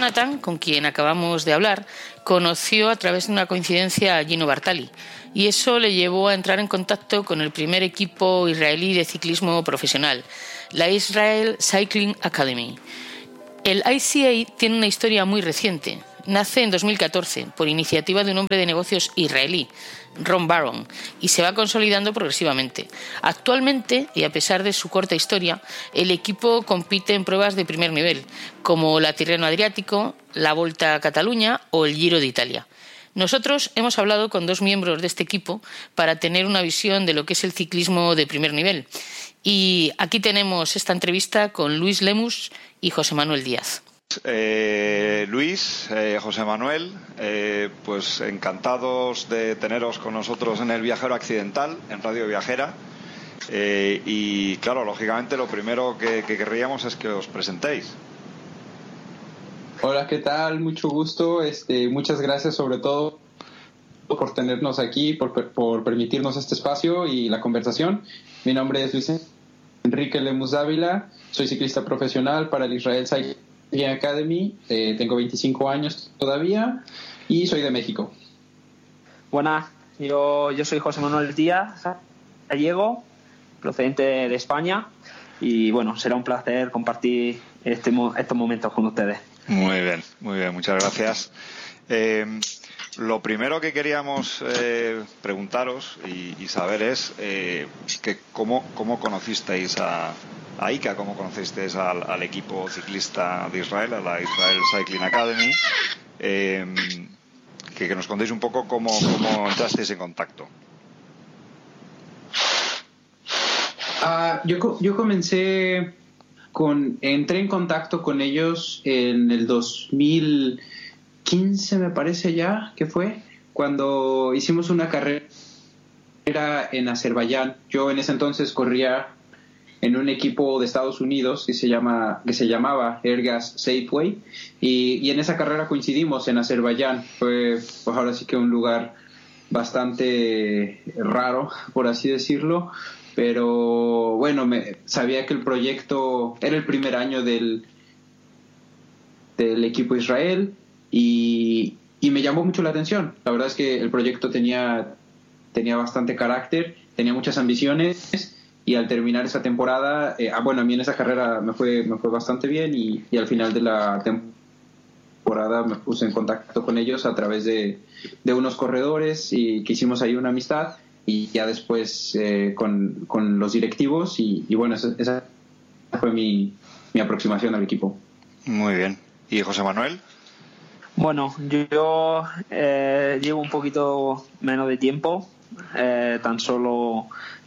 Jonathan, con quien acabamos de hablar, conoció a través de una coincidencia a Gino Bartali, y eso le llevó a entrar en contacto con el primer equipo israelí de ciclismo profesional, la Israel Cycling Academy. El ICA tiene una historia muy reciente. Nace en 2014 por iniciativa de un hombre de negocios israelí, Ron Barron, y se va consolidando progresivamente. Actualmente, y a pesar de su corta historia, el equipo compite en pruebas de primer nivel, como la Tirreno Adriático, la Volta a Cataluña o el Giro de Italia. Nosotros hemos hablado con dos miembros de este equipo para tener una visión de lo que es el ciclismo de primer nivel. Y aquí tenemos esta entrevista con Luis Lemus y José Manuel Díaz. Luis, José Manuel, pues encantados de teneros con nosotros en el Viajero Accidental, en Radio Viajera. Y claro, lógicamente lo primero que querríamos es que os presentéis. Hola, ¿qué tal? Mucho gusto. Muchas gracias sobre todo por tenernos aquí, por permitirnos este espacio y la conversación. Mi nombre es Luis Enrique Lemus Dávila, soy ciclista profesional para el Israel Cycling Academy, tengo 25 años todavía y soy de México. Buenas, yo soy José Manuel Díaz, gallego, procedente de España, y bueno, será un placer compartir estos momentos con ustedes. Muy bien, muchas gracias. Lo primero que queríamos preguntaros y saber es que cómo conocisteis a ICA, cómo conocisteis al equipo ciclista de Israel, a la Israel Cycling Academy, que nos contéis un poco cómo entrasteis en contacto. Yo entré en contacto con ellos en el 2015, me parece ya que fue, cuando hicimos una carrera en Azerbaiyán. Yo en ese entonces corría en un equipo de Estados Unidos que se llamaba Airgas Safeway, y en esa carrera coincidimos en Azerbaiyán. Fue pues ahora sí que un lugar bastante raro, por así decirlo, pero bueno, sabía que el proyecto era el primer año del equipo Israel y me llamó mucho la atención. La verdad es que el proyecto tenía bastante carácter, tenía muchas ambiciones, y al terminar esa temporada, a mí en esa carrera me fue bastante bien, y al final de la temporada me puse en contacto con ellos a través de unos corredores, y que hicimos ahí una amistad, y ya después con los directivos, y bueno, esa fue mi aproximación al equipo. Muy bien. ¿Y José Manuel? Bueno, yo llevo un poquito menos de tiempo, tan solo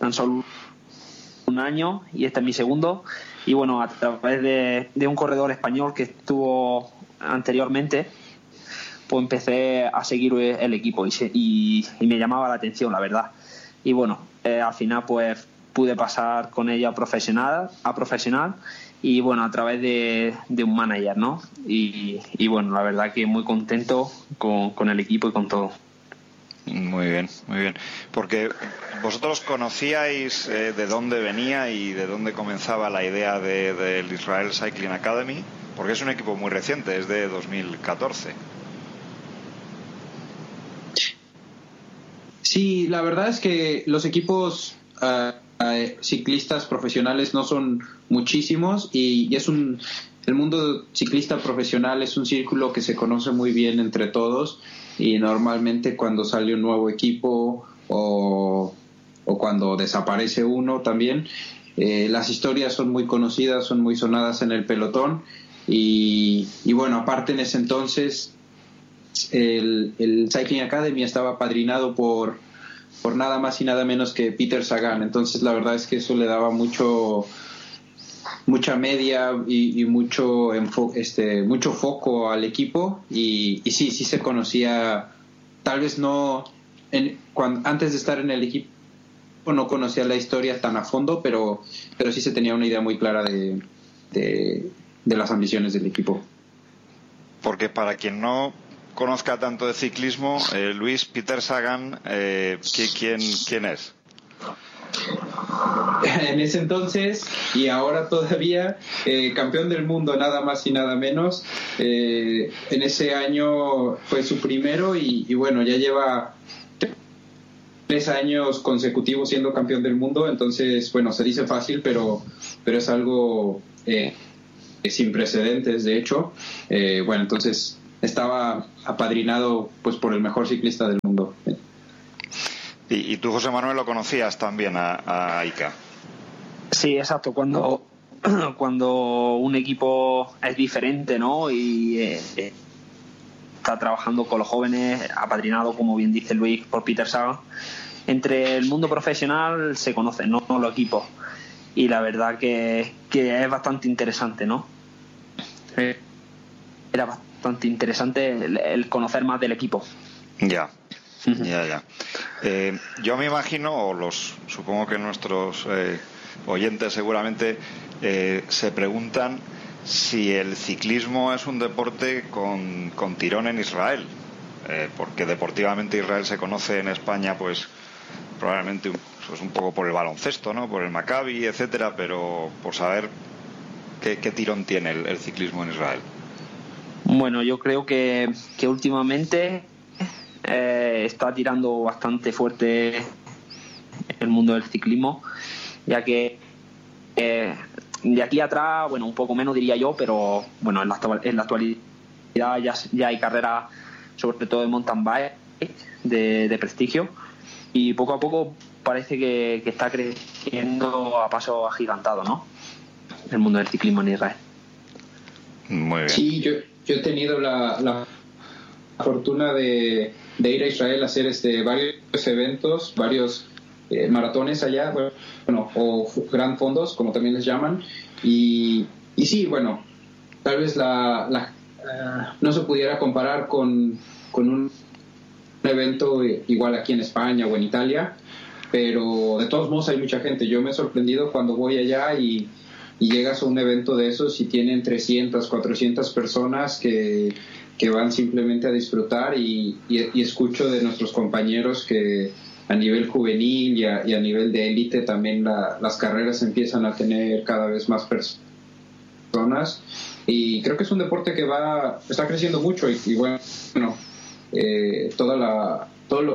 un año, y este es mi segundo, y bueno, a través de un corredor español que estuvo anteriormente, pues empecé a seguir el equipo y me llamaba la atención, la verdad. Y bueno, al final pues pude pasar con ella a profesional, y bueno, a través de un manager, ¿no? Y bueno, la verdad que muy contento con el equipo y con todo. Muy bien. Porque vosotros conocíais de dónde venía y de dónde comenzaba la idea del Israel Cycling Academy, porque es un equipo muy reciente, es de 2014. Sí, la verdad es que los equipos ciclistas profesionales no son muchísimos, y el mundo ciclista profesional es un círculo que se conoce muy bien entre todos, y normalmente cuando sale un nuevo equipo o cuando desaparece uno también, las historias son muy conocidas, son muy sonadas en el pelotón, y bueno, aparte en ese entonces el Cycling Academy estaba apadrinado por nada más y nada menos que Peter Sagan. Entonces la verdad es que eso le daba mucha media y mucho foco al equipo, y sí se conocía, tal vez no antes de estar en el equipo no conocía la historia tan a fondo, pero sí se tenía una idea muy clara de las ambiciones del equipo. Porque para quien no conozca tanto de ciclismo, Luis, Peter Sagan, ¿quién es? En ese entonces y ahora todavía campeón del mundo, nada más y nada menos. En ese año fue su primero y bueno, ya lleva 3 años consecutivos siendo campeón del mundo. Entonces, bueno, se dice fácil, pero es algo sin precedentes, de hecho. Bueno, entonces estaba apadrinado pues por el mejor ciclista del mundo. Y tú, José Manuel, lo conocías también a Ica. Sí, exacto. Cuando un equipo es diferente, ¿no? Y está trabajando con los jóvenes, apadrinado, como bien dice Luis, por Peter Sagan, entre el mundo profesional se conocen, ¿no? Los equipos. Y la verdad que es bastante interesante, ¿no? Era bastante interesante el conocer más del equipo. Ya. Yo me imagino, supongo que nuestros oyentes seguramente se preguntan si el ciclismo es un deporte con tirón en Israel, porque deportivamente Israel se conoce en España pues probablemente pues, un poco por el baloncesto, ¿no? Por el Maccabi, etcétera, pero por saber qué tirón tiene el ciclismo en Israel. Bueno, yo creo que últimamente está tirando bastante fuerte el mundo del ciclismo, ya que de aquí atrás, bueno, un poco menos diría yo, pero bueno, en la actualidad ya hay carreras, sobre todo de mountain bike, de prestigio, y poco a poco parece que está creciendo a paso agigantado, ¿no? El mundo del ciclismo en Israel. Muy bien. Sí, yo he tenido la fortuna de ir a Israel a hacer varios eventos, varios maratones allá, bueno, o gran fondos, como también les llaman, y sí, bueno, tal vez no se pudiera comparar con un evento igual aquí en España o en Italia, pero de todos modos hay mucha gente. Yo me he sorprendido cuando voy allá y llegas a un evento de esos y tienen 300, 400 personas que van simplemente a disfrutar y escucho de nuestros compañeros que a nivel juvenil y a nivel de élite también las carreras empiezan a tener cada vez más personas, y creo que es un deporte que está creciendo mucho y bueno, toda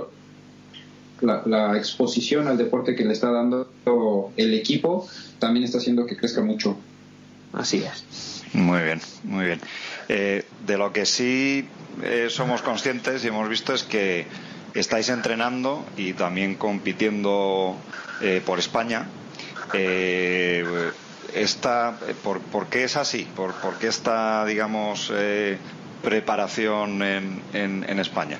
la exposición al deporte que le está dando el equipo también está haciendo que crezca mucho. Así es. Muy bien, muy bien. De lo que sí somos conscientes y hemos visto es que estáis entrenando y también compitiendo por España. ¿Por qué es así? ¿Por qué esta, digamos, preparación en España?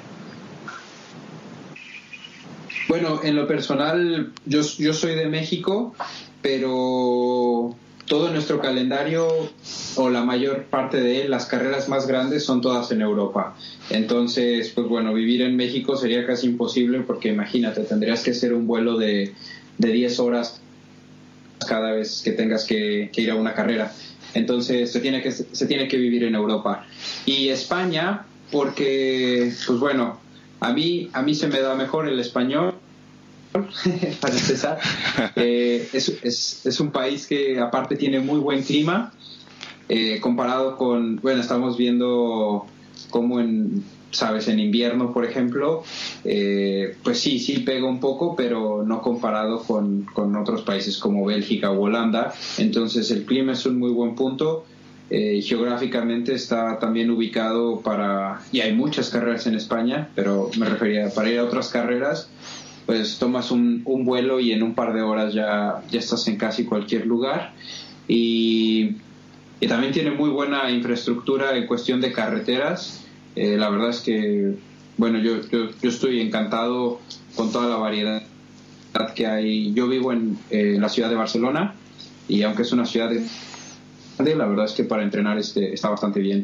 Bueno, en lo personal, yo soy de México, pero todo nuestro calendario, o la mayor parte de él, las carreras más grandes son todas en Europa. Entonces, pues bueno, vivir en México sería casi imposible, porque imagínate, tendrías que hacer un vuelo de 10 horas cada vez que tengas que ir a una carrera. Entonces se tiene que vivir en Europa. Y España, porque pues bueno, a mí se me da mejor el español, para empezar. Es un país que aparte tiene muy buen clima, comparado con, bueno, estamos viendo como en invierno, por ejemplo, pues sí pega un poco, pero no comparado con otros países como Bélgica o Holanda. Entonces el clima es un muy buen punto. Geográficamente está también ubicado y hay muchas carreras en España, pero me refería para ir a otras carreras, pues tomas un vuelo y en un par de horas ya estás en casi cualquier lugar. Y también tiene muy buena infraestructura en cuestión de carreteras. La verdad es que, bueno, yo estoy encantado con toda la variedad que hay. Yo vivo en la ciudad de Barcelona, y aunque es una ciudad grande, la verdad es que para entrenar está bastante bien.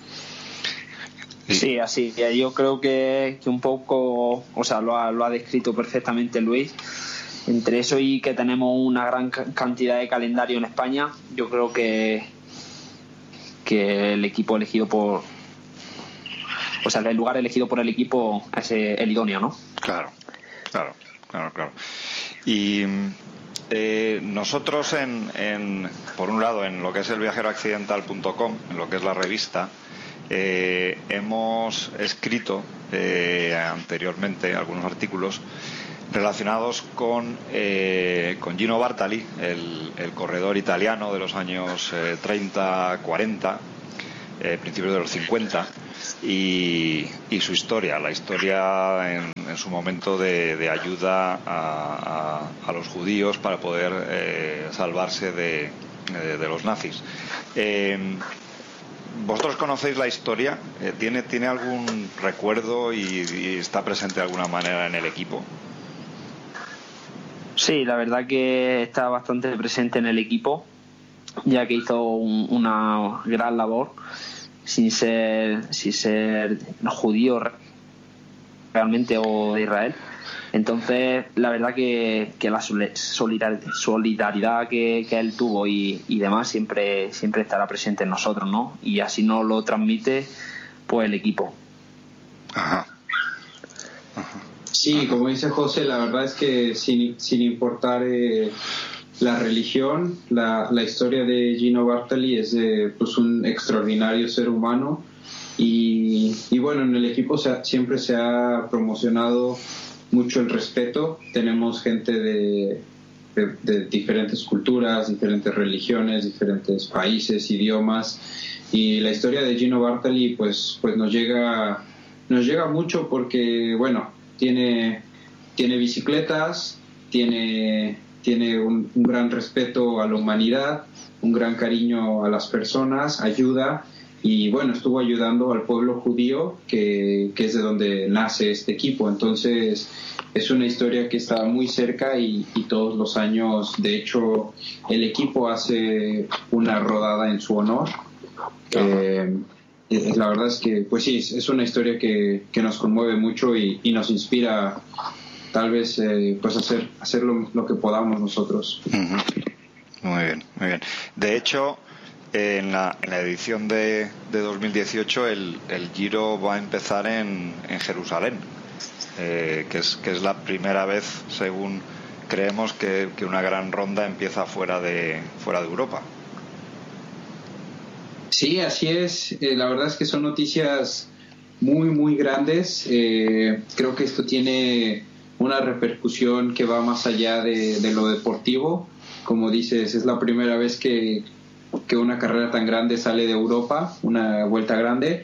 Sí, así. Yo creo que un poco, o sea, lo ha descrito perfectamente Luis. Entre eso y que tenemos una gran cantidad de calendario en España, yo creo que el equipo elegido el lugar elegido por el equipo es el idóneo, ¿no? Claro. Y Nosotros por un lado en lo que es el viajeroaccidental.com, en lo que es la revista, hemos escrito anteriormente algunos artículos relacionados con Gino Bartali, el corredor italiano de los años 30, 40, principios de los 50, y su historia, la historia en su momento de ayuda a los judíos para poder salvarse de los nazis. ¿Vosotros conocéis la historia? ¿Tiene algún recuerdo y está presente de alguna manera en el equipo? Sí, la verdad que está bastante presente en el equipo, ya que hizo una gran labor sin ser judío realmente o de Israel. Entonces, la verdad que la solidaridad que él tuvo y demás siempre estará presente en nosotros, ¿no? Y así nos lo transmite pues el equipo. Ajá. Sí, como dice José, la verdad es que sin importar la religión, la historia de Gino Bartali es pues un extraordinario ser humano y bueno, en el equipo siempre se ha promocionado mucho el respeto. Tenemos gente de diferentes culturas, diferentes religiones, diferentes países, idiomas, y la historia de Gino Bartali pues nos llega mucho porque bueno, tiene bicicletas, tiene un gran respeto a la humanidad, un gran cariño a las personas, ayuda, y bueno, estuvo ayudando al pueblo judío que es de donde nace este equipo. Entonces es una historia que está muy cerca y todos los años, de hecho, el equipo hace una rodada en su honor. La verdad es que pues sí, es una historia que nos conmueve mucho y nos inspira tal vez pues hacer lo que podamos nosotros. Uh-huh. Muy bien. De hecho, en la edición de 2018 el Giro va a empezar en Jerusalén, que es la primera vez, según creemos, que una gran ronda empieza fuera de Europa. Sí, así es. La verdad es que son noticias muy, muy grandes. Creo que esto tiene una repercusión que va más allá de lo deportivo. Como dices, es la primera vez que una carrera tan grande sale de Europa, una vuelta grande,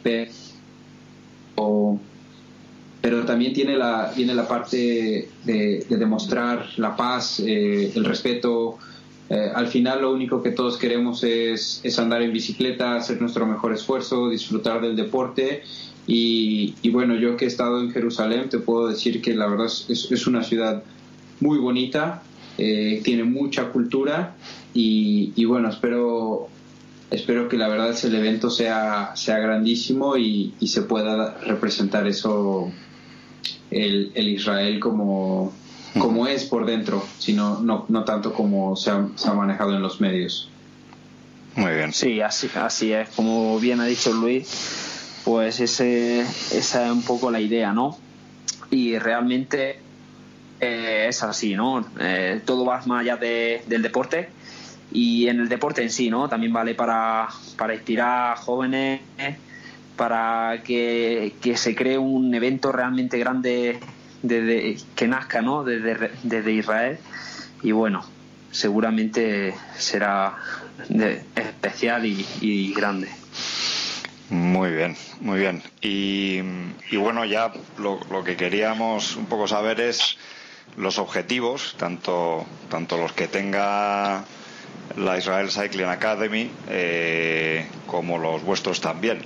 pero también tiene la parte de demostrar la paz, el respeto. Al final lo único que todos queremos es andar en bicicleta, hacer nuestro mejor esfuerzo, disfrutar del deporte y bueno, yo que he estado en Jerusalén te puedo decir que la verdad es una ciudad muy bonita, tiene mucha cultura y bueno, espero que la verdad el evento sea grandísimo y se pueda representar eso, el Israel como es por dentro, sino no tanto como se ha manejado en los medios. Muy bien. Sí, así es. Como bien ha dicho Luis, pues esa es un poco la idea, ¿no? Y realmente es así, ¿no? Todo va más allá del deporte y en el deporte en sí, ¿no? También vale para inspirar a jóvenes, para que se cree un evento realmente grande que nazca, ¿no? desde Israel, y bueno, seguramente será especial y grande. Muy bien. Y bueno, ya lo que queríamos un poco saber es los objetivos, tanto los que tenga la Israel Cycling Academy como los vuestros también.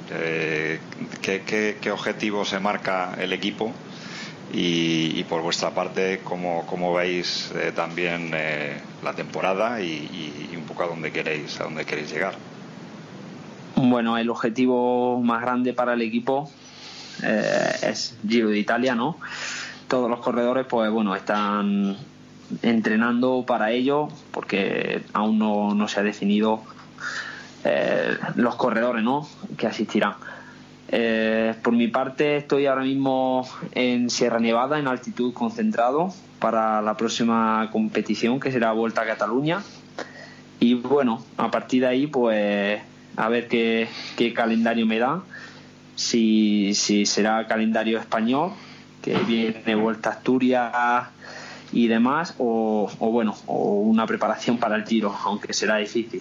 ¿Qué objetivos se marca el equipo? Y por vuestra parte, ¿cómo veis también la temporada y un poco a dónde queréis llegar? Bueno, el objetivo más grande para el equipo es Giro de Italia, ¿no? Todos los corredores, pues bueno, están entrenando para ello porque aún no se ha definido los corredores, ¿no?, que asistirán. Por mi parte estoy ahora mismo en Sierra Nevada, en altitud concentrado, para la próxima competición, que será Volta a Cataluña. Y bueno, a partir de ahí pues a ver qué calendario me da, si será calendario español, que viene Vuelta a Asturias y demás, o una preparación para el Giro, aunque será difícil.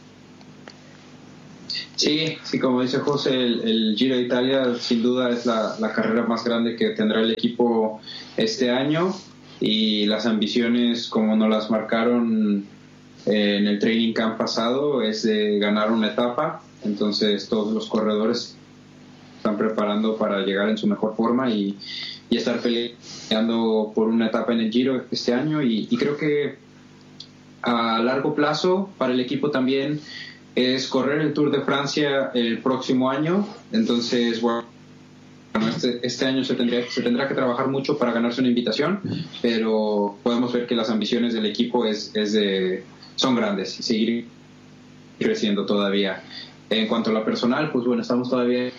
Sí, como dice José, el Giro de Italia sin duda es la carrera más grande que tendrá el equipo este año, y las ambiciones, como nos las marcaron en el training camp pasado, es de ganar una etapa. Entonces todos los corredores están preparando para llegar en su mejor forma y estar peleando por una etapa en el Giro este año, y creo que a largo plazo para el equipo también es correr el Tour de Francia el próximo año. Entonces bueno, este año se tendrá que trabajar mucho para ganarse una invitación, pero podemos ver que las ambiciones del equipo son grandes y seguir creciendo todavía. En cuanto a la personal, pues bueno, estamos todavía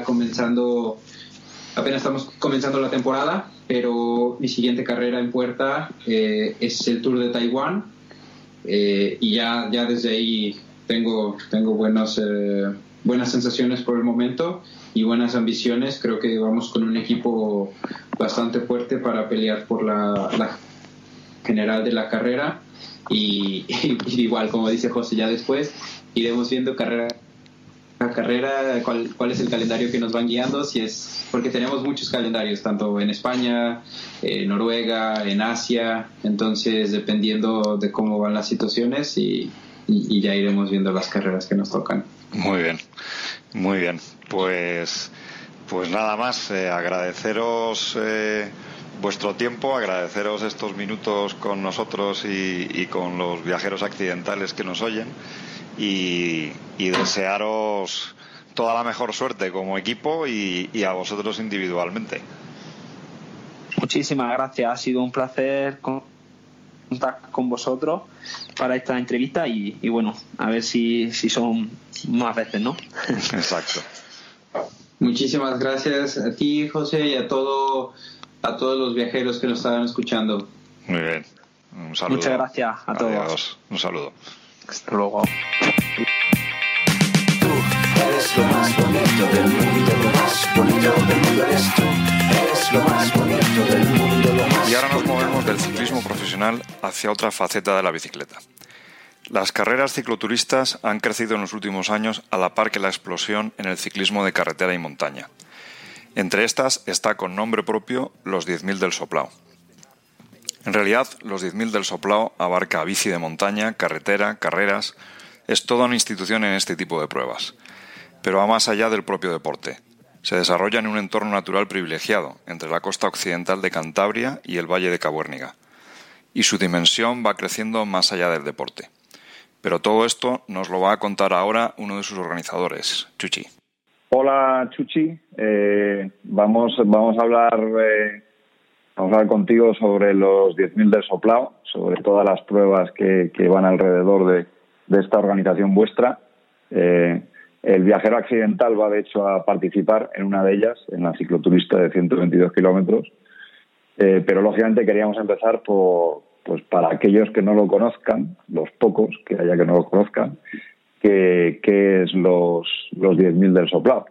apenas estamos comenzando la temporada, pero mi siguiente carrera en puerta es el Tour de Taiwán, y ya desde ahí tengo buenas sensaciones por el momento y buenas ambiciones. Creo que vamos con un equipo bastante fuerte para pelear por la general de la carrera, y igual, como dice José, ya después iremos viendo carrera a carrera cuál es el calendario que nos van guiando, porque tenemos muchos calendarios, tanto en España, en Noruega, en Asia. Entonces dependiendo de cómo van las situaciones, y ya iremos viendo las carreras que nos tocan. Muy bien, pues nada más, agradeceros vuestro tiempo, agradeceros estos minutos con nosotros y con los viajeros accidentales que nos oyen, y desearos toda la mejor suerte como equipo y a vosotros individualmente. Muchísimas gracias, ha sido un placer contar con vosotros para esta entrevista, y bueno, a ver si son más veces, ¿no? Exacto. Muchísimas gracias a ti, José, y a todos los viajeros que nos estaban escuchando. Muy bien, un saludo. Muchas gracias a todos. Adiós. Un saludo. Hasta luego. Tú eres lo más bonito del mundo, lo más bonito del mundo eres tú. Eres lo más bonito del mundo, lo más. Y ahora nos movemos del ciclismo profesional hacia otra faceta de la bicicleta. Las carreras cicloturistas han crecido en los últimos años a la par que la explosión en el ciclismo de carretera y montaña. Entre estas está con nombre propio los 10.000 del Soplao. En realidad, los 10.000 del Soplao abarca bici de montaña, carretera, carreras. Es toda una institución en este tipo de pruebas. Pero va más allá del propio deporte. Se desarrolla en un entorno natural privilegiado, entre la costa occidental de Cantabria y el valle de Cabuérniga. Y su dimensión va creciendo más allá del deporte. Pero todo esto nos lo va a contar ahora uno de sus organizadores, Chuchi. Hola, Chuchi. Vamos a hablar contigo sobre los 10.000 del Soplao, sobre todas las pruebas que van alrededor de esta organización vuestra. El viajero accidental va, de hecho, a participar en una de ellas, en la cicloturista de 122 kilómetros. Pero, lógicamente, queríamos empezar para aquellos que no lo conozcan, los pocos que haya que no lo conozcan, ¿qué es los 10.000 del Soplao?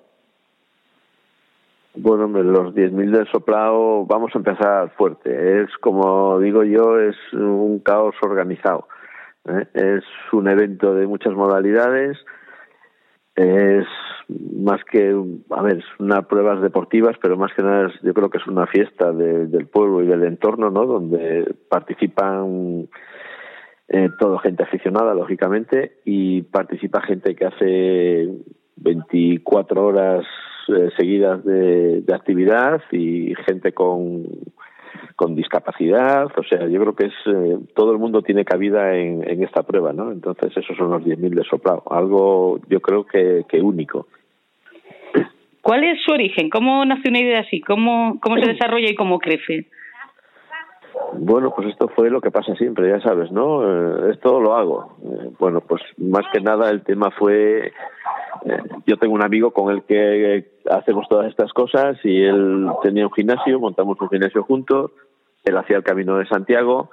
Bueno, los 10.000 del Soplao, vamos a empezar fuerte. Es, como digo yo, es un caos organizado. Es un evento de muchas modalidades. Es más que, unas pruebas deportivas, pero más que nada yo creo que es una fiesta del pueblo y del entorno, ¿no? Donde participan toda gente aficionada, lógicamente, y participa gente que hace 24 horas seguidas de actividad, y gente con discapacidad. O sea, yo creo que es todo el mundo tiene cabida en esta prueba, ¿no? Entonces esos son los 10.000 de Soplao, algo yo creo que único. ¿Cuál es su origen? ¿Cómo nace una idea así? ¿Cómo se desarrolla y cómo crece? Bueno, pues esto fue lo que pasa siempre, ya sabes, ¿no? Esto lo hago. Bueno, pues más que nada el tema fue... yo tengo un amigo con el que hacemos todas estas cosas, y él tenía un gimnasio, montamos un gimnasio juntos. él hacía el Camino de Santiago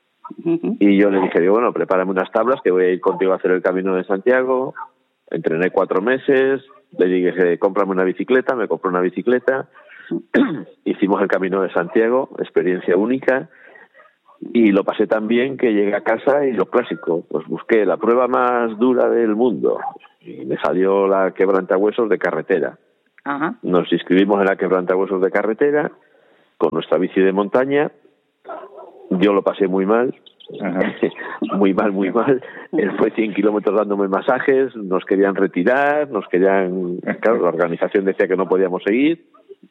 y yo le dije, bueno, prepárame unas tablas que voy a ir contigo a hacer el Camino de Santiago. Entrené 4 meses, le dije, cómprame una bicicleta, me compró una bicicleta, hicimos el Camino de Santiago, experiencia única, y lo pasé tan bien que llegué a casa y lo clásico, pues busqué la prueba más dura del mundo y me salió la quebrantahuesos de carretera. Ajá. Nos inscribimos en la quebrantahuesos de carretera con nuestra bici de montaña. Yo lo pasé muy mal. Muy mal. Él fue 100 kilómetros dándome masajes, nos querían retirar, claro, la organización decía que no podíamos seguir.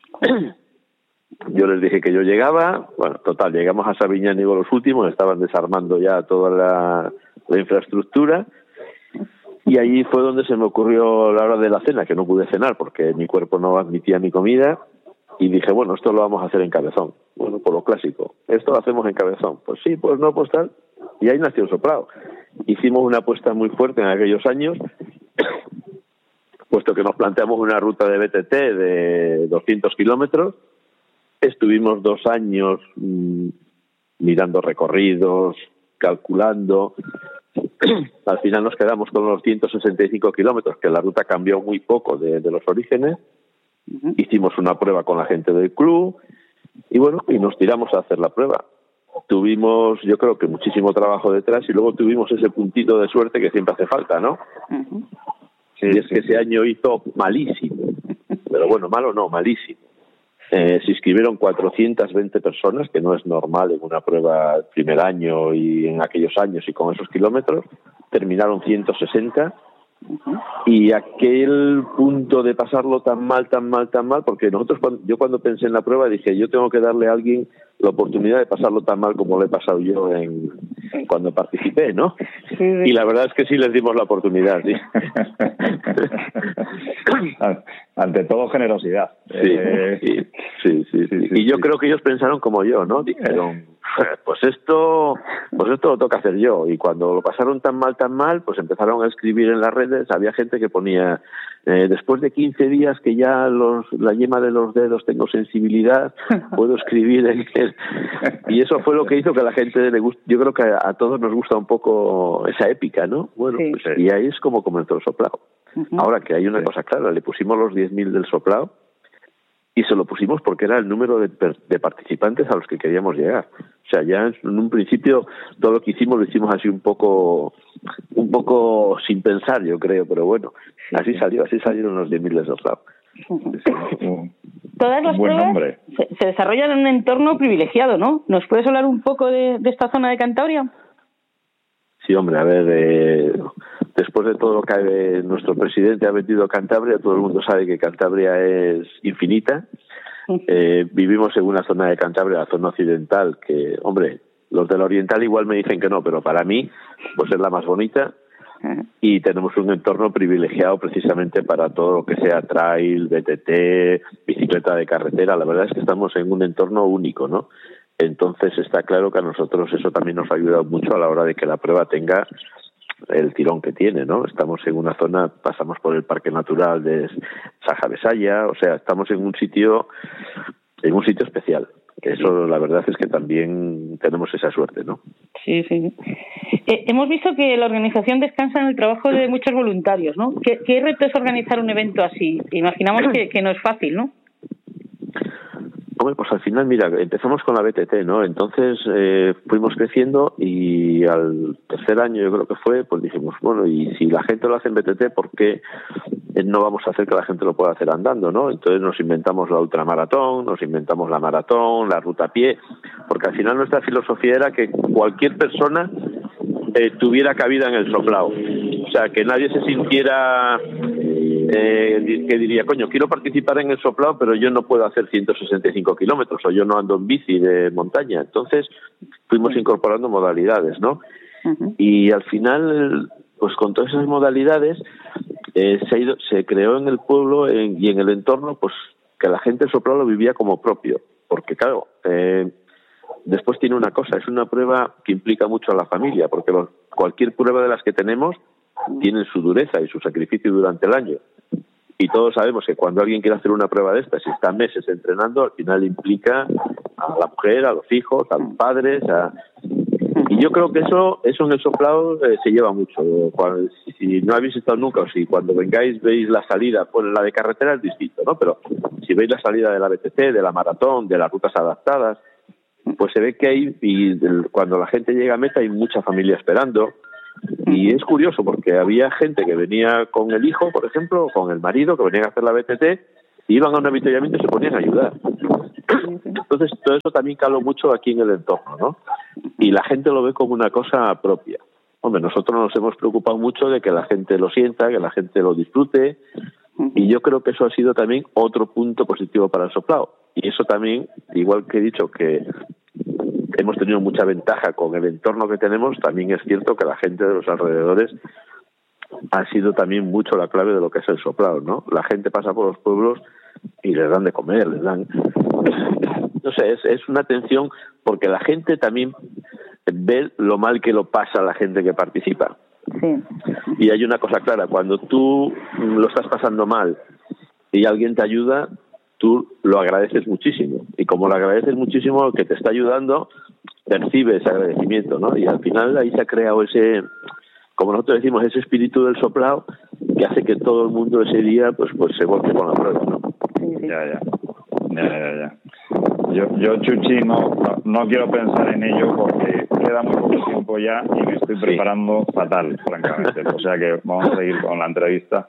Yo les dije que yo llegaba, bueno, total, llegamos a Sabiñánigo los últimos, estaban desarmando ya toda la infraestructura, y allí fue donde se me ocurrió la hora de la cena, que no pude cenar porque mi cuerpo no admitía mi comida, y dije, bueno, esto lo vamos a hacer en Cabezón. Bueno, por lo clásico, esto lo hacemos en Cabezón. Pues sí, pues no, pues tal, y ahí nació el Soplao. Hicimos una apuesta muy fuerte en aquellos años, puesto que nos planteamos una ruta de BTT de 200 kilómetros. Estuvimos 2 años mirando recorridos, calculando. Al final nos quedamos con los 165 kilómetros, que la ruta cambió muy poco de los orígenes. Hicimos una prueba con la gente del club y bueno, y nos tiramos a hacer la prueba. Tuvimos, yo creo que muchísimo trabajo detrás y luego tuvimos ese puntito de suerte que siempre hace falta, ¿no? Sí, y es que ese año hizo malísimo, pero bueno, malo no, malísimo. Se inscribieron 420 personas, que no es normal en una prueba del primer año y en aquellos años y con esos kilómetros. Terminaron 160 y aquel punto de pasarlo tan mal, porque yo cuando pensé en la prueba dije, yo tengo que darle a alguien la oportunidad de pasarlo tan mal como lo he pasado yo cuando participé, ¿no? Sí. Y la verdad es que sí les dimos la oportunidad, sí. Ante todo, generosidad. Sí. Y yo creo que ellos pensaron como yo, ¿no? Dijeron, pues esto lo toca hacer yo. Y cuando lo pasaron tan mal, pues empezaron a escribir en las redes. Había gente que ponía, después de 15 días que ya la yema de los dedos tengo sensibilidad, puedo escribir en él. Y eso fue lo que hizo que a la gente le guste. Yo creo que a todos nos gusta un poco esa épica, ¿no? Bueno, sí. Pues, y ahí es como comenzó el Soplao. Ahora que hay una cosa clara, le pusimos los 10.000 del Soplao y se lo pusimos porque era el número de participantes a los que queríamos llegar. O sea, ya en un principio todo lo que hicimos lo hicimos así un poco sin pensar, yo creo, pero bueno, así salieron los 10.000 del Soplao. Todas las pruebas se desarrollan en un entorno privilegiado, ¿no? ¿Nos puedes hablar un poco de esta zona de Cantabria? Sí, hombre, a ver, después de todo lo que nuestro presidente ha metido a Cantabria, todo el mundo sabe que Cantabria es infinita. Vivimos en una zona de Cantabria, la zona occidental, que, hombre, los del oriental igual me dicen que no, pero para mí, pues es la más bonita. Y tenemos un entorno privilegiado precisamente para todo lo que sea trail, BTT, bicicleta de carretera. La verdad es que estamos en un entorno único, ¿no? Entonces está claro que a nosotros eso también nos ha ayudado mucho a la hora de que la prueba tenga el tirón que tiene, ¿no? Estamos en una zona, pasamos por el Parque Natural de Saja-Besaya, o sea, estamos en un sitio especial. Eso la verdad es que también tenemos esa suerte, ¿no? Sí. Hemos visto que la organización descansa en el trabajo de muchos voluntarios, ¿no? ¿Qué reto es organizar un evento así? Imaginamos que no es fácil, ¿no? Hombre, pues al final, mira, empezamos con la BTT, ¿no? Entonces fuimos creciendo y al tercer año, yo creo que fue, pues dijimos, bueno, y si la gente lo hace en BTT, ¿por qué no vamos a hacer que la gente lo pueda hacer andando, ¿no? Entonces nos inventamos la ultramaratón, nos inventamos la maratón, la ruta a pie, porque al final nuestra filosofía era que cualquier persona tuviera cabida en el Soplao. O sea, que nadie se sintiera que diría, coño, quiero participar en el Soplao, pero yo no puedo hacer 165 kilómetros o yo no ando en bici de montaña. Entonces fuimos incorporando modalidades, ¿no? Y al final, pues con todas esas modalidades se creó en el pueblo y en el entorno, pues que la gente el Soplao lo vivía como propio, porque claro, después tiene una cosa, es una prueba que implica mucho a la familia, porque cualquier prueba de las que tenemos tienen su dureza y su sacrificio durante el año. Y todos sabemos que cuando alguien quiere hacer una prueba de estas y está meses entrenando, al final implica a la mujer, a los hijos, a los padres, y yo creo que eso en el soplado se lleva mucho. Si no habéis estado nunca, o si cuando vengáis veis la salida, pues la de carretera es distinto, ¿no? Pero si veis la salida de la BTT, de la maratón, de las rutas adaptadas, pues se ve que cuando la gente llega a meta hay mucha familia esperando. Y es curioso porque había gente que venía con el hijo, por ejemplo, o con el marido, que venían a hacer la BTT, y iban a un avituallamiento y se ponían a ayudar. Entonces todo eso también caló mucho aquí en el entorno, ¿no? Y la gente lo ve como una cosa propia. Hombre, nosotros nos hemos preocupado mucho de que la gente lo sienta, que la gente lo disfrute, y yo creo que eso ha sido también otro punto positivo para el soplado. Y eso también, igual que he dicho que hemos tenido mucha ventaja con el entorno que tenemos, también es cierto que la gente de los alrededores ha sido también mucho la clave de lo que es el soplado, ¿no? La gente pasa por los pueblos y les dan de comer, les dan... No sé, es una atención porque la gente también ve lo mal que lo pasa la gente que participa. Sí. Y hay una cosa clara, cuando tú lo estás pasando mal y alguien te ayuda, tú lo agradeces muchísimo. Y como lo agradeces muchísimo, el que te está ayudando percibe ese agradecimiento, ¿no? Y al final ahí se ha creado ese, como nosotros decimos, ese espíritu del soplado que hace que todo el mundo ese día pues se volque con la prueba, ¿no? Sí. Ya. Yo Chuchi, no quiero pensar en ello porque queda muy poco tiempo ya y me estoy preparando fatal, francamente. O sea que vamos a seguir con la entrevista.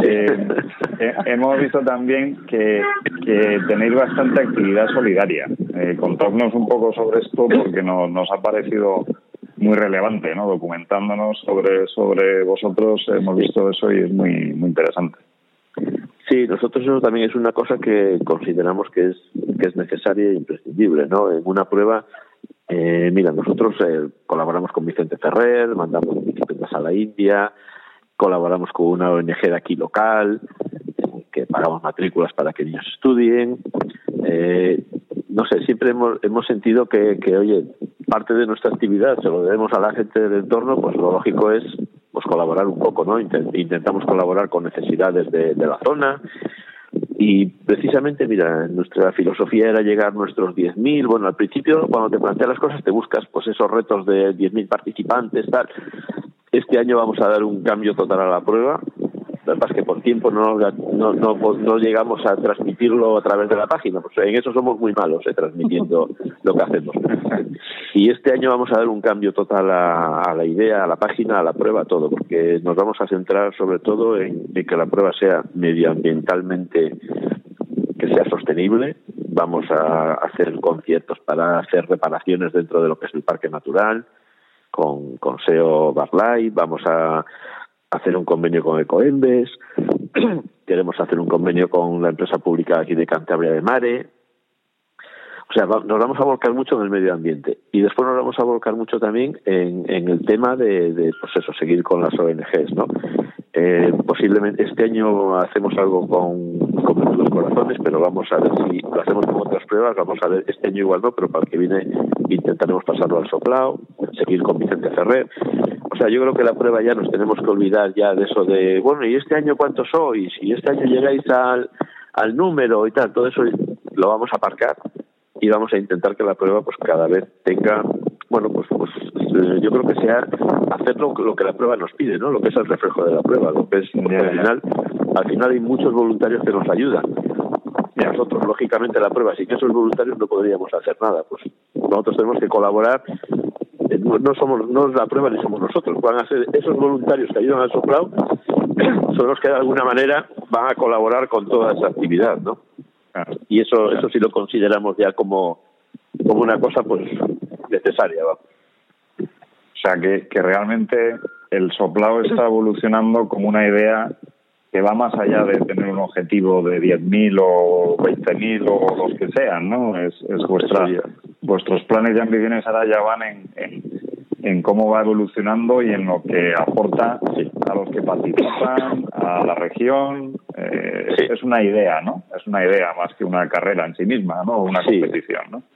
Hemos visto también que tenéis bastante actividad solidaria. Contadnos un poco sobre esto porque nos ha parecido muy relevante, ¿no? Documentándonos sobre vosotros hemos visto eso y es muy interesante. Sí, nosotros eso también es una cosa que consideramos que es necesaria e imprescindible, ¿no? En una prueba, mira, nosotros colaboramos con Vicente Ferrer, mandamos bicicletas a la India, colaboramos con una ONG de aquí local, que pagamos matrículas para que niños estudien. No sé, siempre hemos sentido que, oye, parte de nuestra actividad se lo debemos a la gente del entorno, pues lo lógico es pues colaborar un poco, ¿no? Intentamos colaborar con necesidades de la zona y precisamente, mira, nuestra filosofía era llegar a nuestros 10.000. Bueno, al principio, cuando te planteas las cosas, te buscas pues esos retos de 10.000 participantes, tal. Este año vamos a dar un cambio total a la prueba. Lo que pasa es que por tiempo no llegamos a transmitirlo a través de la página. Pues en eso somos muy malos, transmitiendo lo que hacemos. Y este año vamos a dar un cambio total a la idea, a la página, a la prueba, a todo, porque nos vamos a centrar sobre todo en que la prueba sea medioambientalmente, que sea sostenible. Vamos a hacer conciertos para hacer reparaciones dentro de lo que es el parque natural, con SEO Barlay. Vamos a hacer un convenio con Ecoembes, queremos hacer un convenio con la empresa pública aquí de Cantabria de Mare. O sea, nos vamos a volcar mucho en el medio ambiente y después nos vamos a volcar mucho también en el tema de pues eso, seguir con las ONGs, ¿no? Posiblemente este año hacemos algo con los corazones, pero vamos a ver si lo hacemos con otras pruebas. Vamos a ver, este año igual no, pero para el que viene intentaremos pasarlo al soplado, seguir con Vicente Ferrer. O sea, yo creo que la prueba ya nos tenemos que olvidar ya de eso de, bueno, ¿y este año cuántos sois? ¿Y este año llegáis al número y tal? Todo eso lo vamos a aparcar y vamos a intentar que la prueba pues cada vez tenga, bueno, pues yo creo que sea hacer lo que la prueba nos pide, ¿no? Lo que es el reflejo de la prueba, lo que es, porque al final hay muchos voluntarios que nos ayudan. Y nosotros, lógicamente, la prueba, sin esos voluntarios no podríamos hacer nada. Pues nosotros tenemos que colaborar. No es la prueba ni somos nosotros. Van a ser esos voluntarios que ayudan al soplado, son los que de alguna manera van a colaborar con toda esa actividad, ¿no? Y eso sí lo consideramos ya como una cosa pues necesaria, ¿va? O sea, que realmente el soplado está evolucionando como una idea que va más allá de tener un objetivo de 10.000 o 20.000 o los que sean, ¿no? Vuestros planes y ambiciones ahora ya van en cómo va evolucionando y en lo que aporta a los que participan, a la región. Es una idea, ¿no? Es una idea más que una carrera en sí misma, ¿no? Una competición, ¿no?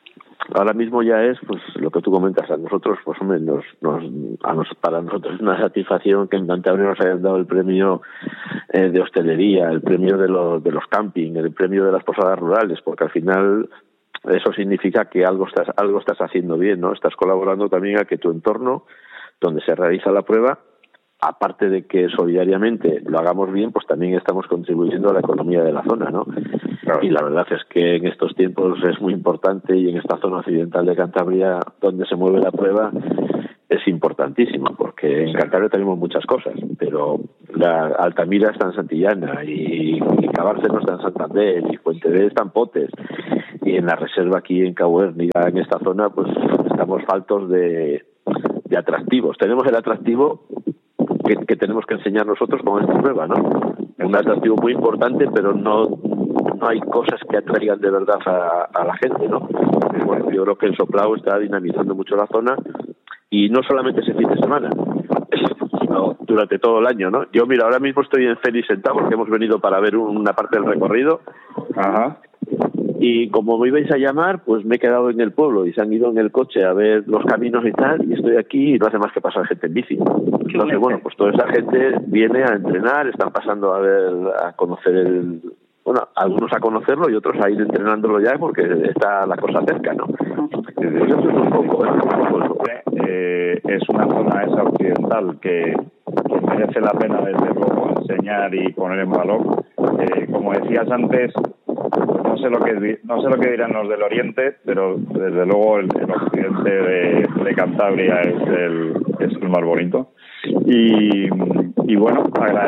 Ahora mismo ya es, pues, lo que tú comentas. A nosotros, pues, hombre, para nosotros es una satisfacción que en Cantabria nos hayan dado el premio de hostelería, el premio de los camping, el premio de las posadas rurales, porque al final eso significa que algo estás haciendo bien, ¿no? Estás colaborando también a que tu entorno, donde se realiza la prueba, aparte de que solidariamente lo hagamos bien, pues también estamos contribuyendo a la economía de la zona, ¿no? Claro. Y la verdad es que en estos tiempos es muy importante, y en esta zona occidental de Cantabria, donde se mueve la prueba, es importantísima, porque en Cantabria tenemos muchas cosas, pero la Altamira está en Santillana, y Cabárceno está en Santander, y Fuentevell está en Potes, y en la reserva aquí en Cabo Hérniga, en esta zona, pues estamos faltos de atractivos. Tenemos el atractivo que tenemos que enseñar nosotros con esta prueba, ¿no? Un atractivo muy importante, pero no hay cosas que atraigan de verdad a la gente, ¿no? Bueno, yo creo que el Soplao está dinamizando mucho la zona, y no solamente ese fin de semana, sino durante todo el año, ¿no? Yo, mira, ahora mismo estoy en Félix sentado porque hemos venido para ver una parte del recorrido. Ajá. Y como me ibais a llamar, pues me he quedado en el pueblo, y se han ido en el coche a ver los caminos y tal, y estoy aquí y no hace más que pasar gente en bici. Entonces, bueno, pues toda esa gente viene a entrenar, están pasando a conocer algunos a conocerlo y otros a ir entrenándolo ya, porque está la cosa cerca, ¿no? Pues eso es un poco. Es una zona esa occidental que merece la pena, desde luego, enseñar y poner en valor. Como decías antes, no sé lo que dirán los del Oriente, pero desde luego el occidente de Cantabria es el más bonito. Y bueno,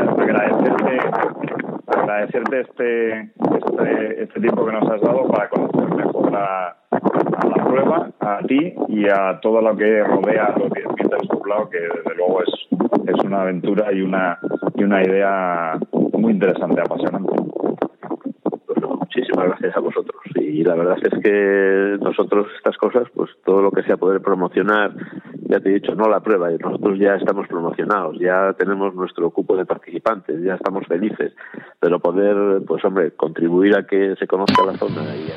agradecerte este tiempo que nos has dado para conocer mejor a la prueba, a ti y a todo lo que rodea los 10.000 del Soplao, que desde luego es una aventura y una idea muy interesante, apasionante. Muchísimas gracias a vosotros, y la verdad es que nosotros estas cosas, pues todo lo que sea poder promocionar, ya te he dicho, no la prueba, nosotros ya estamos promocionados, ya tenemos nuestro cupo de participantes, ya estamos felices, pero poder, pues hombre, contribuir a que se conozca la zona y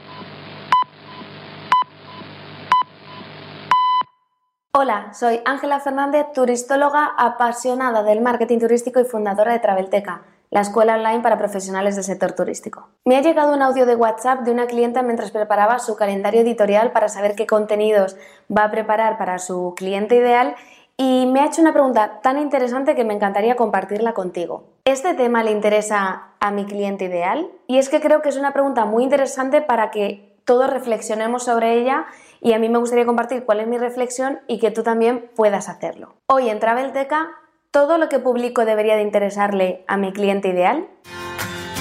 Hola, soy Ángela Fernández, turistóloga apasionada del marketing turístico y fundadora de Travelteca, la escuela online para profesionales del sector turístico. Me ha llegado un audio de WhatsApp de una clienta mientras preparaba su calendario editorial para saber qué contenidos va a preparar para su cliente ideal, y me ha hecho una pregunta tan interesante que me encantaría compartirla contigo. ¿Este tema le interesa a mi cliente ideal? Y es que creo que es una pregunta muy interesante para que todos reflexionemos sobre ella, y a mí me gustaría compartir cuál es mi reflexión y que tú también puedas hacerlo. Hoy en Travelteca, ¿todo lo que publico debería de interesarle a mi cliente ideal?